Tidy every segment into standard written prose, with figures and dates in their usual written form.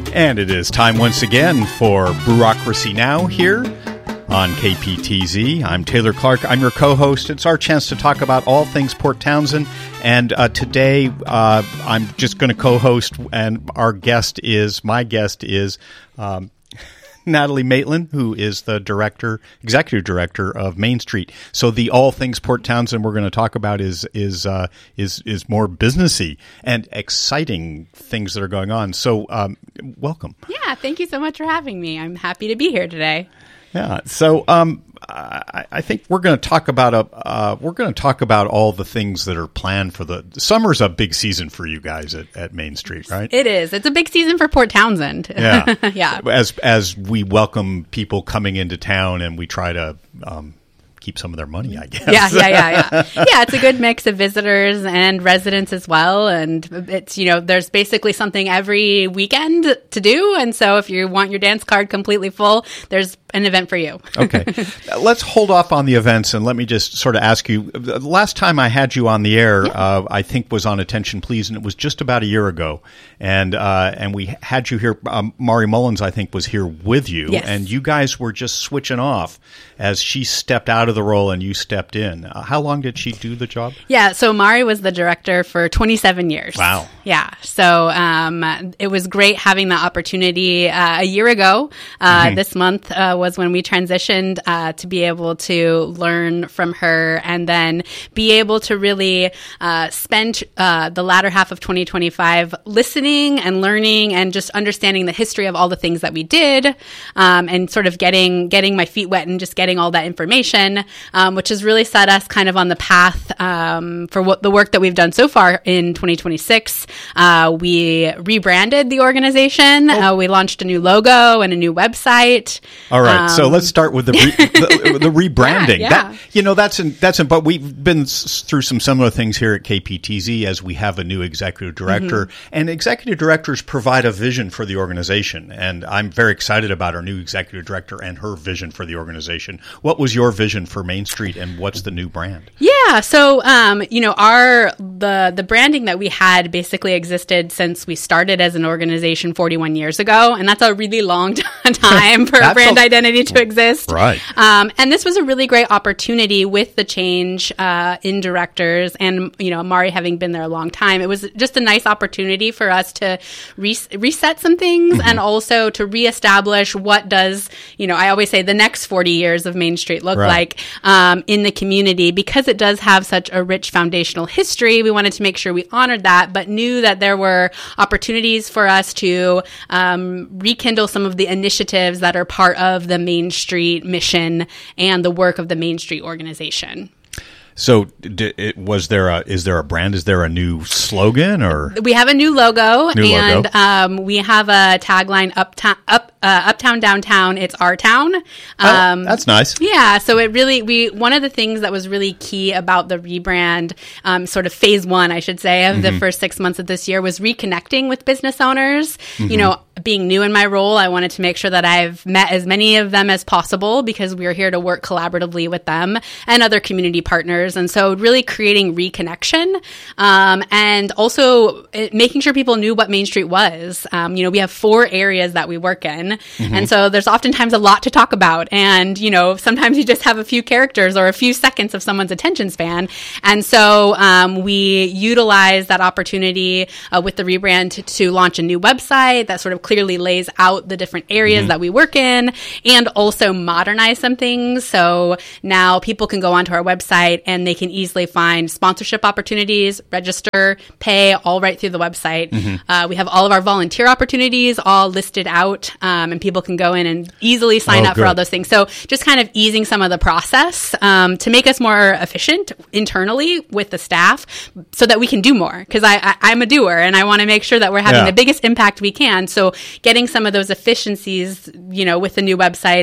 And it is time once again for Bureaucracy Now! Here on KPTZ. I'm Taylor Clark. I'm your co-host. It's our chance to talk about all things Port Townsend. And today I'm just going to co-host, and my guest is Natalie Maitland, who is the executive director of Main Street. So the all things Port Townsend we're going to talk about is more businessy and exciting things that are going on. So welcome. Yeah, thank you so much for having me. I'm happy to be here today. Yeah. So I think we're going to talk about all the things that are planned for the summer's a big season for you guys at Main Street, right? It is. It's a big season for Port Townsend. Yeah. Yeah. As we welcome people coming into town and we try to keep some of their money, I guess. Yeah. Yeah, it's a good mix of visitors and residents as well. And it's, there's basically something every weekend to do. And so if you want your dance card completely full, there's an event for you. Okay. Let's hold off on the events and let me just sort of ask you, the last time I had you on the air, I think was on Attention Please, and it was just about a year ago. And we had you here, Mari Mullins, I think, was here with you. Yes. And you guys were just switching off as she stepped out of the role and you stepped in. How long did she do the job? Yeah, so Mari was the director for 27 years. Wow. Yeah, so it was great having the opportunity a year ago. This month was when we transitioned to be able to learn from her and then be able to really spend the latter half of 2025 listening and learning and just understanding the history of all the things that we did and sort of getting my feet wet and just getting all that information, which has really set us kind of on the path for the work that we've done so far in 2026. We rebranded the organization. We launched a new logo and a new website. All right. So let's start with the rebranding. Yeah. But we've been through some similar things here at KPTZ as we have a new executive director, and executive directors provide a vision for the organization. And I'm very excited about our new executive director and her vision for the organization. What was your vision for Main Street, and what's the new brand? Yeah. So, the branding that we had basically existed since we started as an organization 41 years ago. And that's a really long time for a brand identity to exist. Right. And this was a really great opportunity with the change in directors and, Mari having been there a long time. It was just a nice opportunity for us to reset some things and also to reestablish what does, I always say the next 40 years of Main Street look like in the community, because it does have such a rich foundational history. We wanted to make sure we honored that, but knew that there were opportunities for us to rekindle some of the initiatives that are part of the Main Street mission and the work of the Main Street organization. So is there a brand? Is there a new slogan, or? We have a new logo. We have a tagline, Uptown, Downtown, it's our town. That's nice. Yeah. So one of the things that was really key about the rebrand, sort of phase one, I should say, of the first 6 months of this year was reconnecting with business owners. Being new in my role, I wanted to make sure that I've met as many of them as possible because we are here to work collaboratively with them and other community partners. And so really creating reconnection and also making sure people knew what Main Street was. We have 4 areas that we work in. And so there's oftentimes a lot to talk about. And, sometimes you just have a few characters or a few seconds of someone's attention span. And so we utilize that opportunity with the rebrand to launch a new website that sort of clearly lays out the different areas that we work in and also modernize some things. So now people can go onto our website and they can easily find sponsorship opportunities, register, pay, all right through the website. We have all of our volunteer opportunities all listed out, and people can go in and easily sign up for all those things. So just kind of easing some of the process to make us more efficient internally with the staff so that we can do more. Because I'm a doer and I want to make sure that we're having the biggest impact we can. So getting some of those efficiencies, with the new website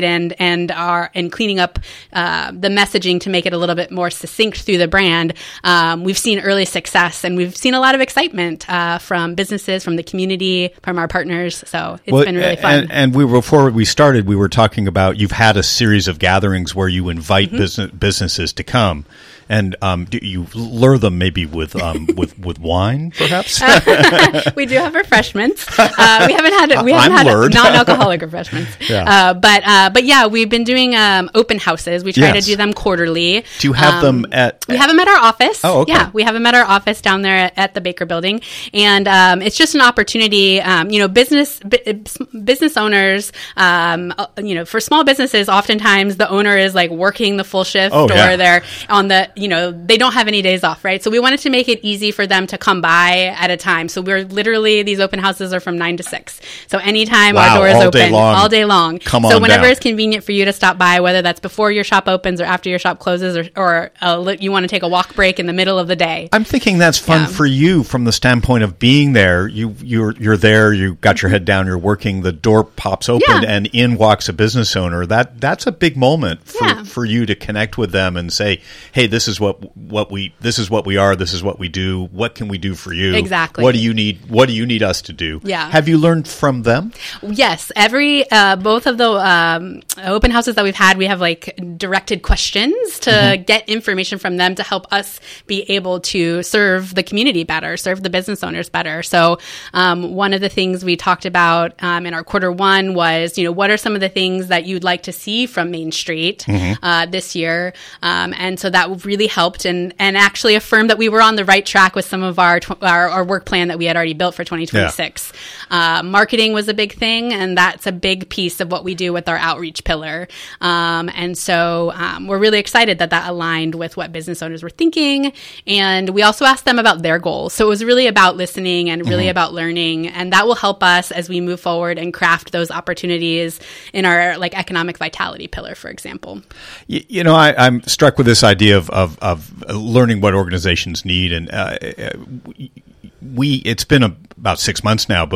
and cleaning up the messaging to make it a little bit more succinct through the brand, we've seen early success and we've seen a lot of excitement from businesses, from the community, from our partners. So it's been really fun. And before we started, we were talking about you've had a series of gatherings where you invite businesses to come. And do you lure them maybe with wine, perhaps? We do have refreshments. We haven't had non-alcoholic refreshments. Yeah. But yeah, we've been doing open houses. We try to do them quarterly. Do you have them at? We have them at our office. Oh, okay. Yeah, we have them at our office down there at the Baker Building, and it's just an opportunity. Business owners. For small businesses, oftentimes the owner is like working the full shift, or they're on the. They don't have any days off, right? So we wanted to make it easy for them to come by at a time. So we're literally, these open houses are from 9 to 6. So anytime our door is open, all day long. So whenever it's convenient for you to stop by, whether that's before your shop opens or after your shop closes, or you want to take a walk break in the middle of the day. I'm thinking that's fun for you from the standpoint of being there. You're there, you got your head down, you're working, the door pops open and in walks a business owner. That's a big moment for you to connect with them and say, hey, this is what we are, this is what we do, what can we do for you? Exactly. What do you need us to do? Yeah. Have you learned from them? Yes. Both of the open houses that we've had, we have like directed questions to get information from them to help us be able to serve the community better, serve the business owners better. So one of the things we talked about in our quarter one was, what are some of the things that you'd like to see from Main Street this year? And so that really helped and actually affirmed that we were on the right track with some of our work plan that we had already built for 2026. Yeah. Marketing was a big thing, and that's a big piece of what we do with our outreach pillar. And so we're really excited that aligned with what business owners were thinking. And we also asked them about their goals. So it was really about listening and really about learning. And that will help us as we move forward and craft those opportunities in our economic vitality pillar, for example. I'm struck with this idea of learning what organizations need, and it's been about 6 months now,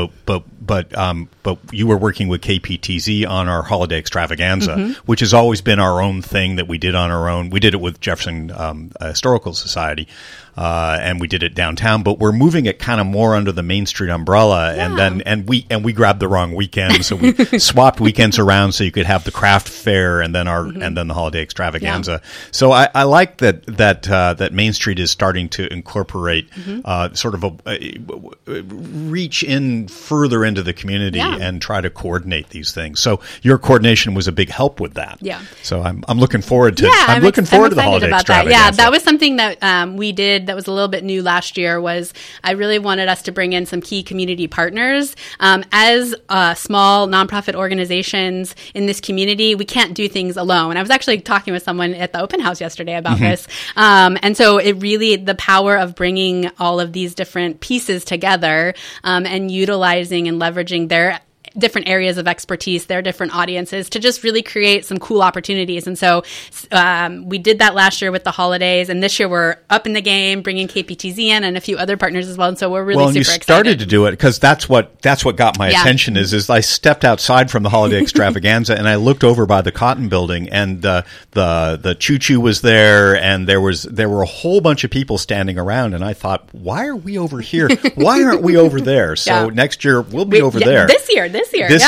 but you were working with KPTZ on our holiday extravaganza, which has always been our own thing that we did on our own. We did it with Jefferson Historical Society, and we did it downtown, but we're moving it kind of more under the Main Street umbrella, and we grabbed the wrong weekend, so we swapped weekends around so you could have the craft fair and then and then the holiday extravaganza. Yeah. So I like that Main Street is starting to incorporate sort of a reach in further into the community and try to coordinate these things. So your coordination was a big help with that. Yeah. So I'm looking forward to I'm looking forward to the holiday extravaganza. Yeah, that was something that we did that was a little bit new last year. Was I really wanted us to bring in some key community partners. As small nonprofit organizations in this community, we can't do things alone. I was actually talking with someone at the open house yesterday about this. And so it really, the power of bringing all of these different pieces together and utilizing and leveraging their different areas of expertise, their different audiences, to just really create some cool opportunities. And so we did that last year with the holidays, and this year we're up in the game, bringing KPTZ in and a few other partners as well. And so we're really super excited. Well, you started to do it because that's what got my attention is I stepped outside from the holiday extravaganza and I looked over by the Cotton Building, and the choo-choo was there, and there were a whole bunch of people standing around, and I thought, why are we over here? Why aren't we over there? So next year we'll be over there. This year, this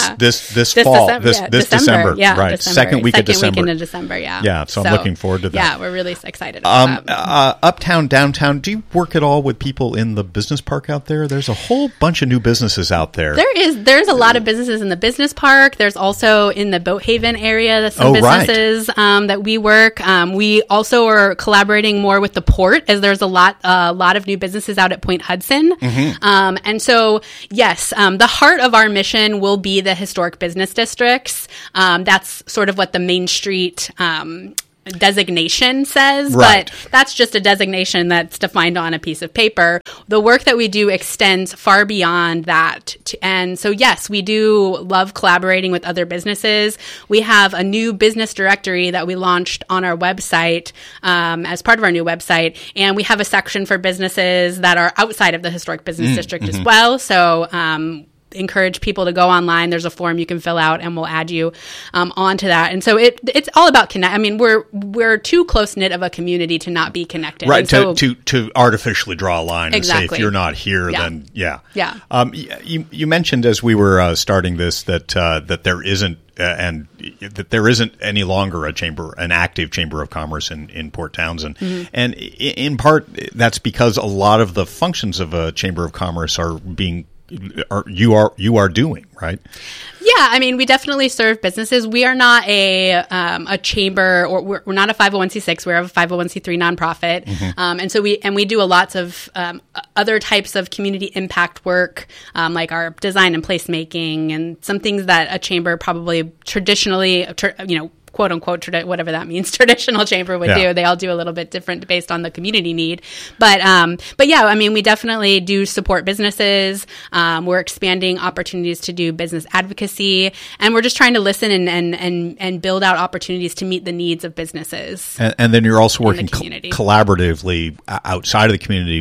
fall, December, right? December. Second week of December. Yeah. So I'm looking forward to that. Yeah, we're really excited about that. Uptown, downtown, do you work at all with people in the business park out there? There's a whole bunch of new businesses out there. There's a lot of businesses in the business park. There's also in the Boat Haven area, some businesses that we work. We also are collaborating more with the port, as there's a lot of new businesses out at Point Hudson. And so, yes, the heart of our mission will be the historic business districts. That's sort of what the Main Street designation says, but that's just a designation that's defined on a piece of paper. The work that we do extends far beyond that. And so, yes, we do love collaborating with other businesses. We have a new business directory that we launched on our website as part of our new website. And we have a section for businesses that are outside of the historic business district as well. So, encourage people to go online. There's a form you can fill out, and we'll add you onto that. And so it's all about connect. I mean, we're too close knit of a community to not be connected, right? So, to artificially draw a line and say, if you're not here, yeah. then yeah. You mentioned as we were starting this that there isn't. And that there isn't any longer an active chamber of commerce in Port Townsend, and in part that's because a lot of the functions of a chamber of commerce you are doing, right? Yeah, I mean, we definitely serve businesses. We are not a chamber, or we're not a 501c6. We're a 501c3 nonprofit, and so we do lots of other types of community impact work, like our design and placemaking, and some things that a chamber probably traditionally, quote unquote, whatever that means, traditional chamber would do. They all do a little bit different based on the community need. But yeah, I mean, we definitely do support businesses. We're expanding opportunities to do business advocacy, and we're just trying to listen and build out opportunities to meet the needs of businesses. And then you're also working collaboratively outside of the community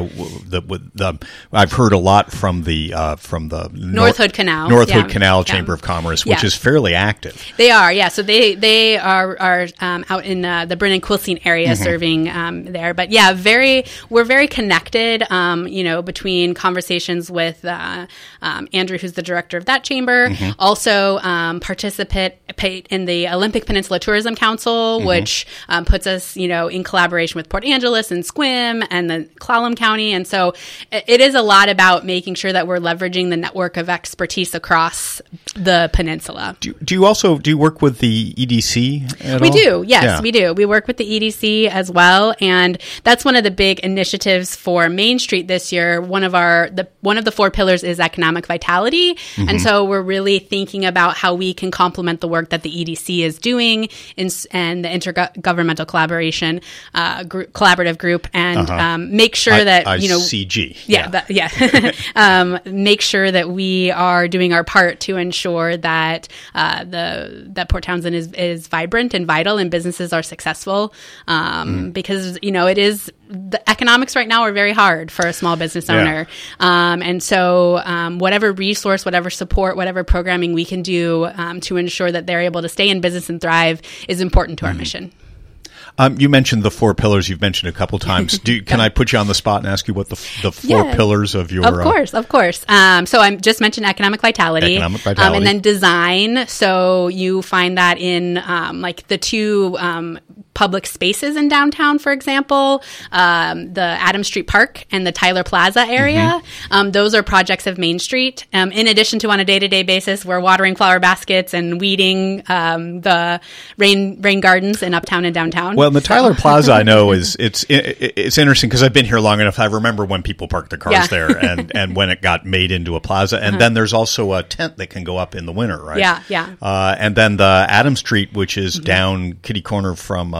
I've heard a lot from the North Hood Canal Canal Chamber of Commerce, which is fairly active. They are, yeah. So they are out in the Brennan Quilcene area serving there. But yeah, we're very connected, between conversations with Andrew, who's the director of that chamber, also participate in the Olympic Peninsula Tourism Council, which puts us, in collaboration with Port Angeles and SQUIM and the Clallam County. And so it is a lot about making sure that we're leveraging the network of expertise across the peninsula. Do you work with the EDC at all? We do, yes, we do. We work with the EDC as well, and that's one of the big initiatives for Main Street this year. One of the 4 pillars is economic vitality, and so we're really thinking about how we can complement the work that the EDC is doing and the Intergovernmental Collaboration Collaborative Group, and make sure that ICG. Make sure that we are doing our part to ensure that that Port Townsend is vibrant and vital, and businesses are successful, because it is, the economics right now are very hard for a small business owner, and so whatever resource, whatever support, whatever programming we can do to ensure that they're able to stay in business and thrive is important to our mission. You mentioned the 4 pillars. You've mentioned a couple times. Can I put you on the spot and ask you what the 4 pillars of your... Of course. So I just mentioned economic vitality. And then design. So you find that in like the 2 public spaces in downtown, for example, the Adams Street Park and the Tyler Plaza area. Those are projects of Main Street. In addition to, on a day-to-day basis, we're watering flower baskets and weeding the rain gardens in uptown and downtown. Well, the Tyler Plaza, I know, it's interesting because I've been here long enough. I remember when people parked their cars there, and when it got made into a plaza. And then there's also a tent that can go up in the winter, right? Yeah. And then the Adams Street, which is down kitty corner from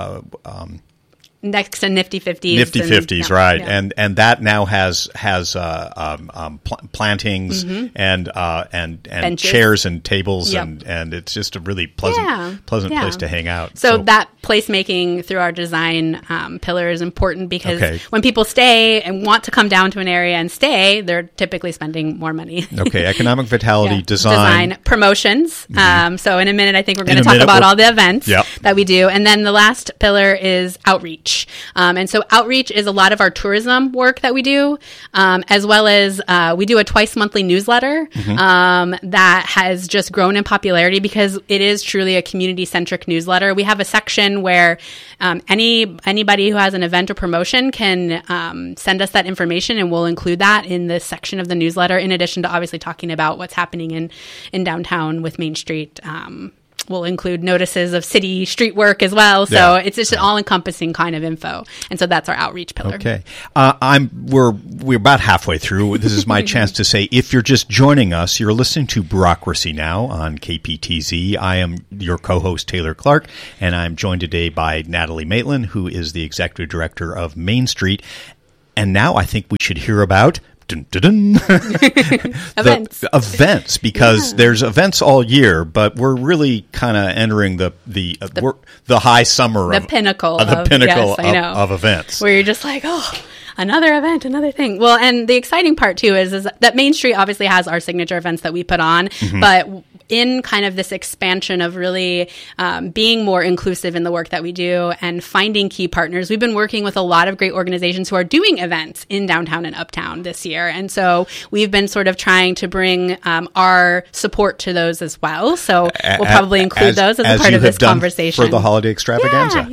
next to Nifty 50s. Nifty 50s, right. Yeah. And that now has plantings and chairs and tables, and it's just a really pleasant place to hang out. So that placemaking through our design pillar is important because when people stay and want to come down to an area and stay, they're typically spending more money. Okay, economic vitality, design, promotions. So in a minute, I think we're going to talk about all the events that we do. And then the last pillar is outreach. And so outreach is a lot of our tourism work that we do, as well as we do a twice monthly newsletter that has just grown in popularity because it is truly a community-centric newsletter. We have a section where anybody who has an event or promotion can send us that information, and we'll include that in this section of the newsletter, in addition to obviously talking about what's happening in downtown with Main Street. We'll include notices of city street work as well. So it's just an all-encompassing kind of info. And so that's our outreach pillar. Okay. We're about halfway through. This is my chance to say, if you're just joining us, you're listening to Bureaucracy Now! On KPTZ. I am your co-host, Taylor Clark, and I'm joined today by Natalie Maitland, who is the Executive Director of Main Street. And now I think we should hear about... events, because there's events all year, but we're really kind of entering the high summer, the pinnacle of events, where you're just like, another event, another thing. Well, and the exciting part too is that Main Street obviously has our signature events that we put on, but in kind of this expansion of really being more inclusive in the work that we do and finding key partners, we've been working with a lot of great organizations who are doing events in downtown and uptown this year. And so we've been sort of trying to bring our support to those as well. So we'll probably include those as a part of this conversation. For the holiday extravaganza.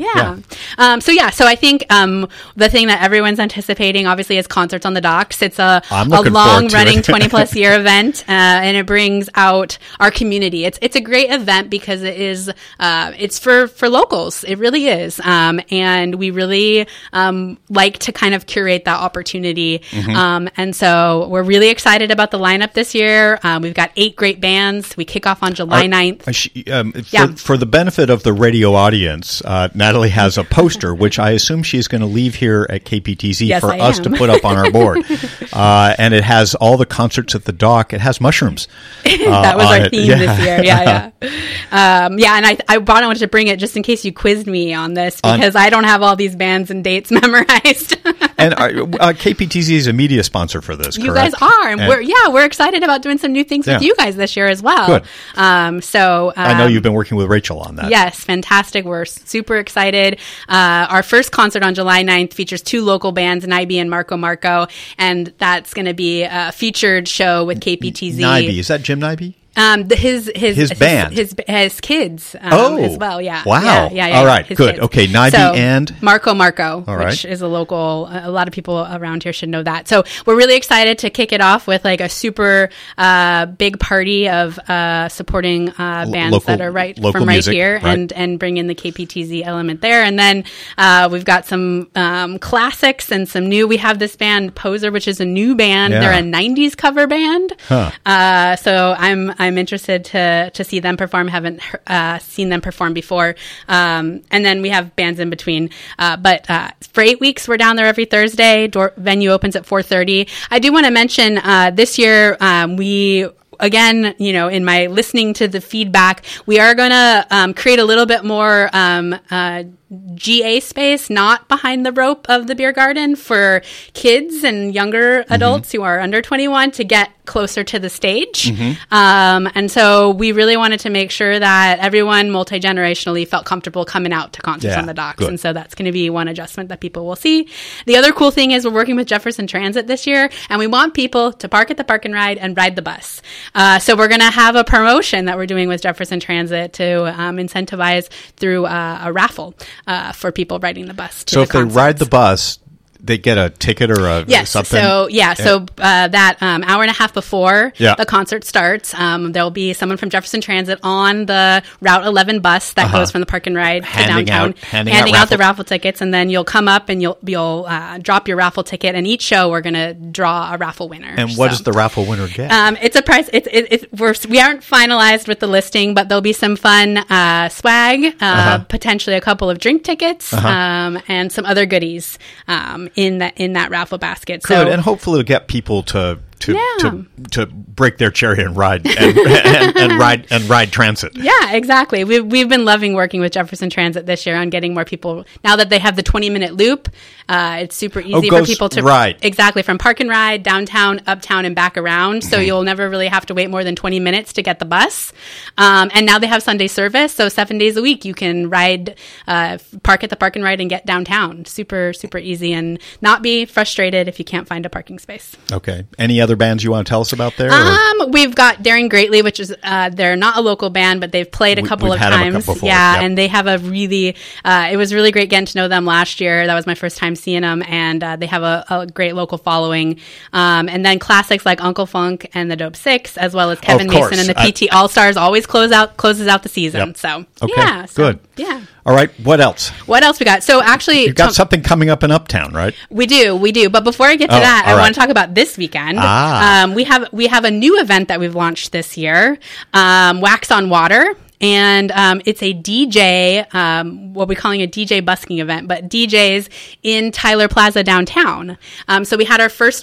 So I think the thing that everyone's anticipating obviously is Concerts on the Docks. It's a long-running 20-plus year event, and it brings out our community. It's a great event because it is it's for locals. It really is, and we really like to kind of curate that opportunity. And so we're really excited about the lineup this year. We've got 8 great bands. We kick off on July 9th. For the benefit of the radio audience, Natalie has a poster, which I assume she's going to leave here at KPTZ for us to put up on our board. And it has all the concerts at the dock. It has mushrooms. That was our theme this year. And I wanted to bring it just in case you quizzed me on this because I don't have all these bands and dates memorized. And KPTZ is a media sponsor for this, correct? You guys are. And we're excited about doing some new things with you guys this year as well. Good. I know you've been working with Rachel on that. Yes, fantastic. We're super excited. Our first concert on July 9th features 2 local bands, Naibi and Marco, and that's going to be a featured show with KPTZ. Naibi, is that Jim Naibi? His band, his kids, as well. Yeah. Wow. Yeah. All right. Good. Kids. Okay. Naibi and Marco, right. which is a local. A lot of people around here should know that. So we're really excited to kick it off with like a super big party of supporting bands that are from right here, and bring in the KPTZ element there. And then we've got some classics and some new. We have this band Poser, which is a new band. Yeah. They're a '90s cover band. So I'm interested to see them perform. Haven't seen them perform before. And then we have bands in between. But for 8 weeks, we're down there every Thursday. Venue opens at 4:30. I do want to mention this year we. Again, in my listening to the feedback, we are going to create a little bit more GA space, not behind the rope of the beer garden, for kids and younger adults who are under 21 to get closer to the stage. And so we really wanted to make sure that everyone multi-generationally felt comfortable coming out to Concerts on the Docks. Good. And so that's going to be one adjustment that people will see. The other cool thing is we're working with Jefferson Transit this year, and we want people to park at the Park and Ride and ride the bus. So we're going to have a promotion that we're doing with Jefferson Transit to incentivize through a raffle for people riding the bus to So if they ride the bus, they get a ticket or something? So that hour and a half before the concert starts, there'll be someone from Jefferson Transit on the Route 11 bus that goes from the Park and Ride to downtown, handing out the raffle tickets, and then you'll come up and you'll drop your raffle ticket, and each show we're going to draw a raffle winner. And what does the raffle winner get? It's a prize. We aren't finalized with the listing, but there'll be some fun swag, potentially a couple of drink tickets, and some other goodies in that raffle basket. Good, so, and hopefully it'll get people to break their cherry and ride and ride transit. Yeah, exactly. We've been loving working with Jefferson Transit this year on getting more people. Now that they have the 20-minute loop, it's super easy for people to ride exactly from Park and Ride, downtown, uptown, and back around. So you'll never really have to wait more than 20 minutes to get the bus. And now they have Sunday service, so 7 days a week you can ride, park at the Park and Ride and get downtown. Super, super easy, and not be frustrated if you can't find a parking space. Okay. Any other bands you want to tell us about there? We've got Daring Greatly, which is they're not a local band, but they've played a couple of times. And they have a really it was really great getting to know them last year. That was my first time seeing them, and they have a great local following. And then classics like Uncle Funk and the Dope Six, as well as Kevin Mason and the PT All Stars, always closes out the season. Yep. So good. Yeah. All right. What else? What else we got? So actually, you've got something coming up in Uptown, right? We do. But before I get to that, I want to talk about this weekend. We have a new event that we've launched this year, Wax on Water. And it's a DJ, what we're calling a DJ busking event, but DJs in Tyler Plaza downtown. So we had our first